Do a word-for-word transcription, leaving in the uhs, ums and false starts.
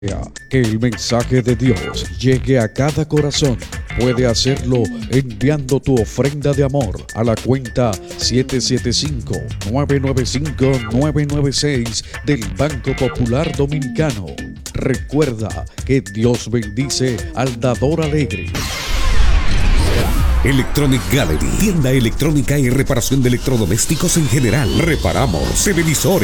Que el mensaje de Dios llegue a cada corazón. Puede hacerlo enviando tu ofrenda de amor a la cuenta siete siete cinco, nueve nueve cinco, nueve nueve seis del Banco Popular Dominicano. Recuerda que Dios bendice al dador alegre. Electronic Gallery, tienda electrónica y reparación de electrodomésticos en general. Reparamos televisores,